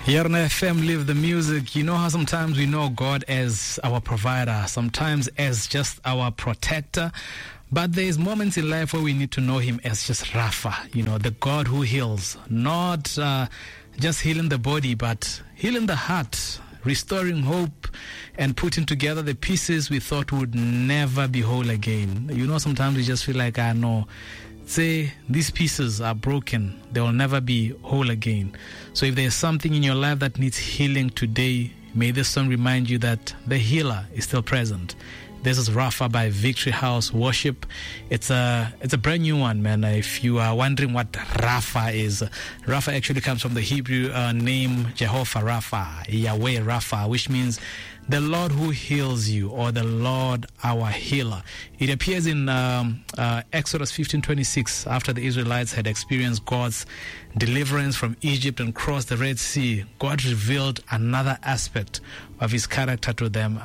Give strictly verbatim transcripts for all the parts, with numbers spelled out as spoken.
Here on F M, Live the Music. You know how sometimes we know God as our provider, sometimes as just our protector. But there's moments in life where we need to know Him as just Rapha, you know, the God who heals. Not uh, just healing the body, but healing the heart, restoring hope, and putting together the pieces we thought would never be whole again. You know, sometimes we just feel like, I know, say these pieces are broken, they will never be whole again. So if there's something in your life that needs healing today, may this song remind you that the healer is still present. This is Rapha by Victory House Worship. It's a it's a brand new one, man. If you are wondering what Rapha is, Rapha actually comes from the Hebrew uh, name Jehovah Rapha, Yahweh Rapha, which means the Lord who heals you, or the Lord our healer. It appears in um, uh, Exodus fifteen twenty-six, after the Israelites had experienced God's deliverance from Egypt and crossed the Red Sea. God revealed another aspect of His character to them.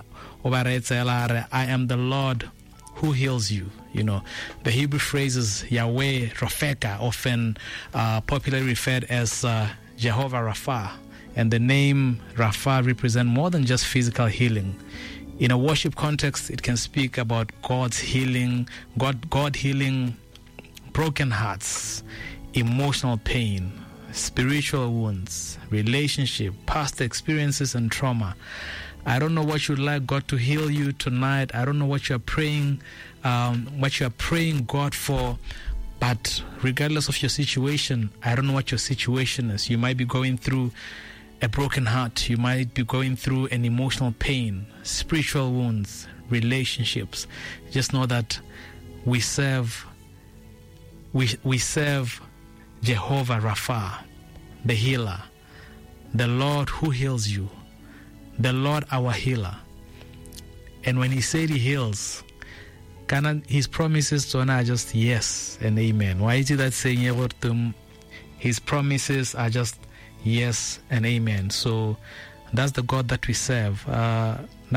I am the Lord who heals you. You know, the Hebrew phrase is Yahweh Rafeka, often uh, popularly referred as uh, Jehovah Rapha. And the name Rapha represents more than just physical healing. In a worship context, it can speak about God's healing, God, God healing broken hearts, emotional pain, spiritual wounds, relationship, past experiences, and trauma. I don't know what you'd like God to heal you tonight. I don't know what you're praying, um, what you're praying God for. But regardless of your situation, I don't know what your situation is. You might be going through a broken heart. You might be going through an emotional pain, spiritual wounds, relationships. Just know that we serve, we we serve Jehovah Rapha, the healer, the Lord who heals you, the Lord our healer. And when He said He heals, can His promises to honor are just yes and amen. Why is it that saying His promises are just yes and amen? So that's the God that we serve. Uh,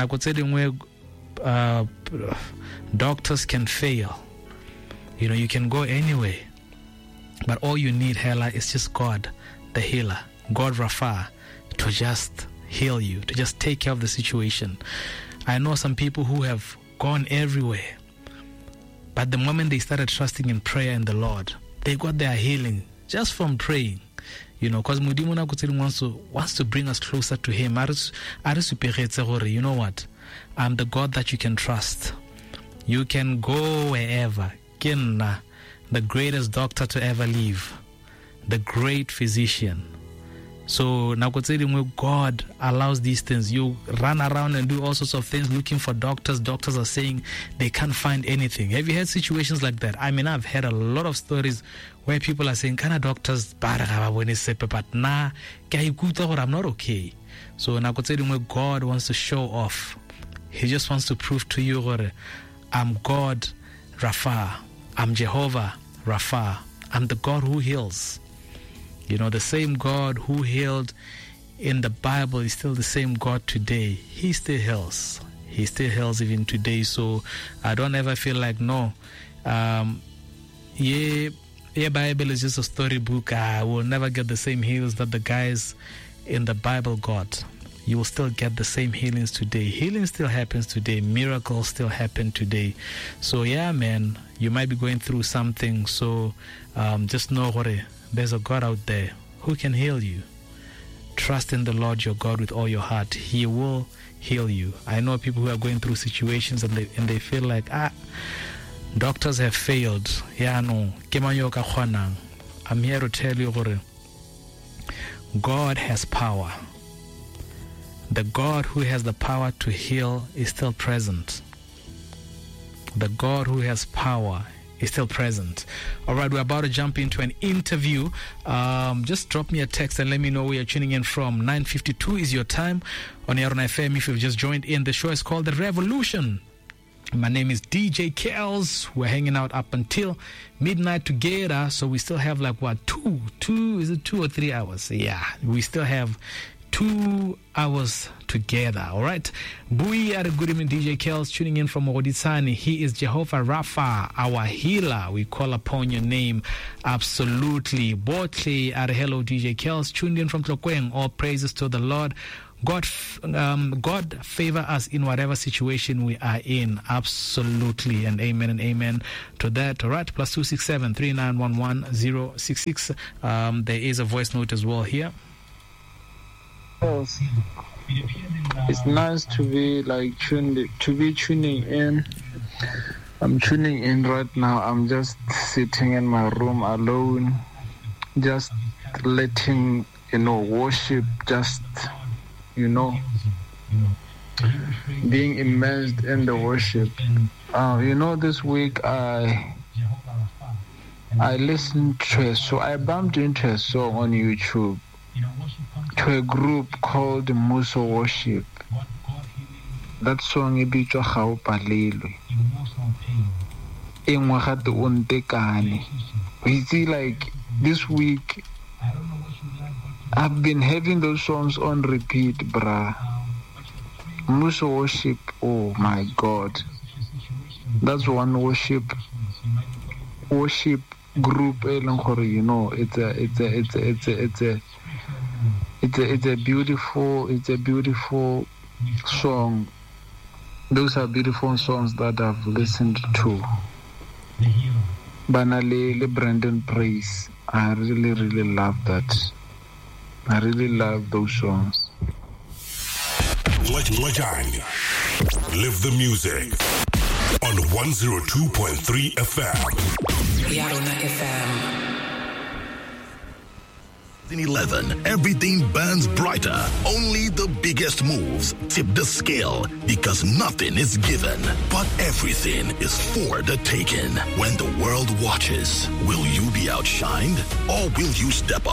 uh, doctors can fail. You know, you can go anywhere. But all you need, Hela, is just God, the healer, God Rapha, to just heal you, to just take care of the situation. I know some people who have gone everywhere, but the moment they started trusting in prayer and the Lord, they got their healing just from praying. You know, because Mudimu Nakutsiri wants to wants to bring us closer to Him. You know what? I'm the God that you can trust. You can go wherever. Kenna, the greatest doctor to ever live, the great physician. So now God allows these things. You run around and do all sorts of things looking for doctors. Doctors are saying they can't find anything. Have you had situations like that? I mean, I've heard a lot of stories where people are saying, "Kana doctors, but nah, I'm not okay." So now God wants to show off. He just wants to prove to you, I'm God Rapha. I'm Jehovah Rapha. I'm the God who heals. You know, the same God who healed in the Bible is still the same God today. He still heals. He still heals even today. So I don't ever feel like, no, um, yeah, yeah, Bible is just a storybook. I will never get the same heals that the guys in the Bible got. You will still get the same healings today. Healing still happens today. Miracles still happen today. So yeah, man, you might be going through something. So um, just know what it there's a God out there who can heal you. Trust in the Lord your God with all your heart. He will heal you. I know people who are going through situations and they and they feel like, ah, doctors have failed. Yeah, no. I'm here to tell you, God has power. The God who has the power to heal is still present. The God who has power is still present. All right, we're about to jump into an interview. Um, just drop me a text and let me know where you're tuning in from. nine fifty-two is your time on Air F M. If you've just joined in, the show is called The Revolution. My name is D J Kells. We're hanging out up until midnight together. So we still have like, what, two, two, is it two or three hours? Yeah, we still have two hours together. All right. Bui at a good evening, D J Kels tuning in from Odisani. He is Jehovah Rapha, our healer. We call upon your name. Absolutely. Botley at a hello, D J Kels tuned in from Tlokweng. All praises to the Lord. God, um, God favor us in whatever situation we are in. Absolutely. And amen and amen to that. All right. Plus two six seven three nine one one zero six six. Um, there is a voice note as well here. It's nice to be like tuned, to be tuning in. I'm tuning in right now. I'm just sitting in my room alone, just letting, you know, worship, just, you know, being immersed in the worship. Uh, you know, this week I I listened to a song. I bumped into a song on YouTube to a group called Muso Worship. That song is Bicho Khao Palilwe. Engwagate Untekane. You see, like this week, I've been having those songs on repeat, bruh. Muso Worship, oh my God. That's one worship worship group, you know, it's a it's a it's a it's a it's a It's a, it's a beautiful, it's a beautiful song. Those are beautiful songs that I've listened to. Banalele, Brandon Praise. I really, really love that. I really love those songs. Live the music on one oh two point three F M. Yarona F M. In eleven, everything burns brighter. Only the biggest moves tip the scale because nothing is given, but everything is for the taking. When the world watches, will you be outshined or will you step up?